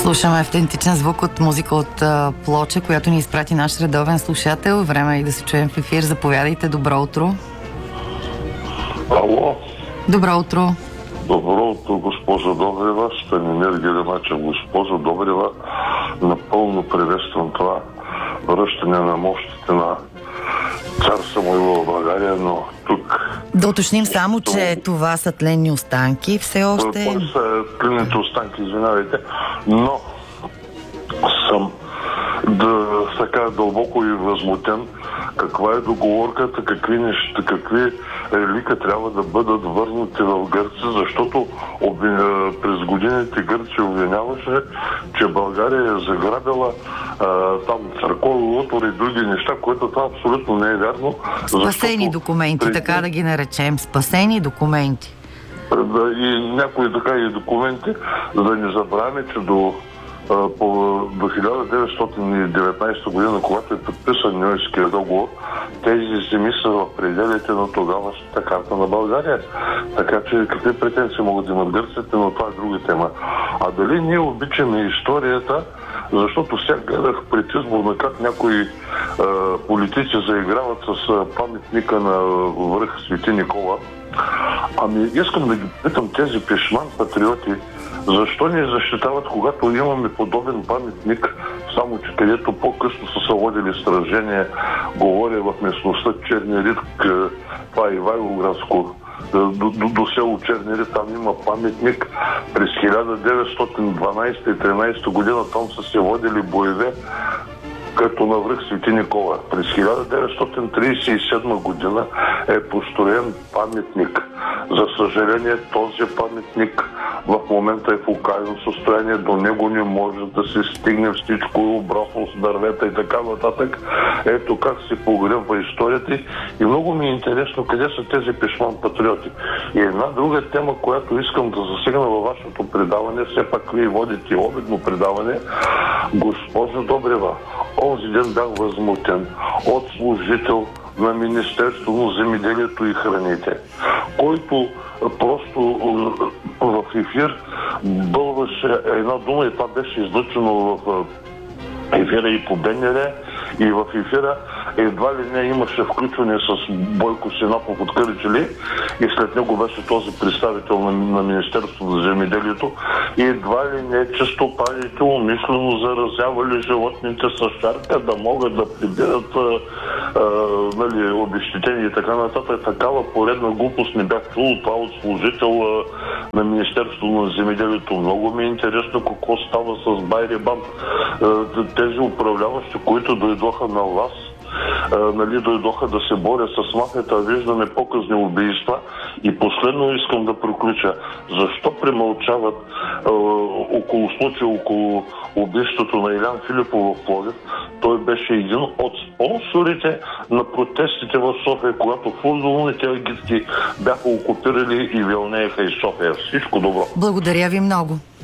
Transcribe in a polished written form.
Слушаме автентичен звук от музика от Плоча, която ни изпрати наш редовен слушател. Време е и да се чуем в ефир. Заповядайте. Добро утро. Ало. Добро утро. Добро утро, госпожо Добрева. Станимир Геленачев. Госпожо Добрева, напълно приветствам това връщане на мощите на цар Самуил в България, но тук... Да уточним само, че това са тленни останки все още. Това са тленните останки, извинявайте, но съм така дълбоко и възмутен. Каква е договорката, какви релика трябва да бъдат върнати в Гърция, защото през годините Гърция обвиняваше, че България е заграбила там църкови лотори и други неща, което това абсолютно не е вярно. Спасени документи, така да ги наречем. Спасени документи. И някои така и документи, за да не забравяме, че до 1919 година, когато е подписан Ньойския договор, тези земи са в пределите на тогавашната карта на България. Така че какви претенции могат да имат гърците, но това е друга тема. А дали ние обичаме историята, защото сега гледах предизборно как някои политици заиграват с паметника на връх Свети Никола. Ами искам да ги питам тези пешман патриоти, защо не защитават, когато имаме подобен паметник, само че където по-късно са водили сражения, говоря в местността Черни Рид, това е Ивайловградско, до село Черни Рид, там има паметник. През 1912 и 13 година там са се водили боеве като на връх Свети Никола. През 1937 година е построен паметник. За съжаление, този паметник в момента е в окаяно състояние, до него не може да се стигне, всичко е обросло с дървета и така нататък. Ето как се погребва историята и много ми е интересно къде са тези пешман патриоти. И една друга тема, която искам да засегна във вашето предаване, все пак вие водите обедно предаване, госпожо Добрева, онзи ден бях възмутен от служител на Министерство на земеделието и храните, който просто в ефир бълваше една дума и това беше излъчено в ефира и по БНР, и в ефира едва ли не имаше включване с Бойко Синапов от Кърджали и след него беше този представител на Министерството на земеделието и едва ли не чистопалите умишлено заразявали животните с шарка да могат да прибират обезщетения и така нататък. Такава поредна глупост не бях чул това от служител на Министерството на земеделието. Много ми е интересно какво става с Байребан. Тези управляващи, които дойдоха на власт, дойдоха да се борят с мафията, виждаме показни убийства. И последно искам да приключа. Защо премълчават около случая, около убийството на Илян Филипов в Пловдив? Той беше един от спонсорите на протестите в София, когато футболните агитки бяха окупирали и вълнееха из София. Всичко добро! Благодаря ви много!